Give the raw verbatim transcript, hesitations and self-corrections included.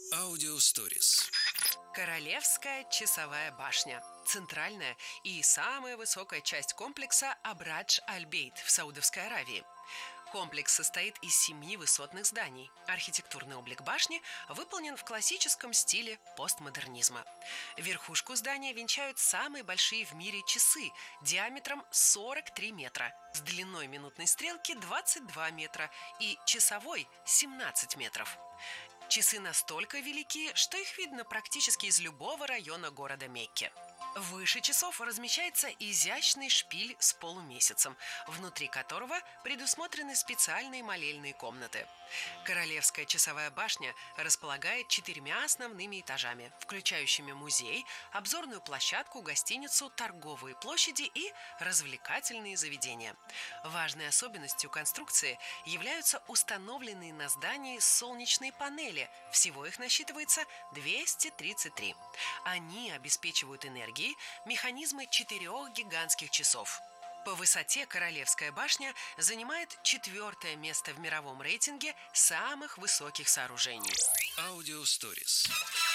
Аудиосторис. Королевская часовая башня. Центральная и самая высокая часть комплекса Абрадж-аль-Бейт в Саудовской Аравии. Комплекс состоит из семи высотных зданий. Архитектурный облик башни выполнен в классическом стиле постмодернизма. Верхушку здания венчают самые большие в мире часы диаметром сорок три метра, с длиной минутной стрелки двадцать два метра и часовой семнадцать метров. Часы настолько велики, что их видно практически из любого района города Мекки. Выше часов размещается изящный шпиль с полумесяцем, внутри которого предусмотрены специальные молельные комнаты. Королевская часовая башня располагает четырьмя основными этажами, включающими музей, обзорную площадку, гостиницу, торговые площади и развлекательные заведения. Важной особенностью конструкции являются установленные на здании солнечные панели. Всего их насчитывается двести тридцать три. Они обеспечивают энергией механизмы четырех гигантских часов. По высоте Королевская башня занимает четвертое место в мировом рейтинге самых высоких сооружений. Аудиосторис.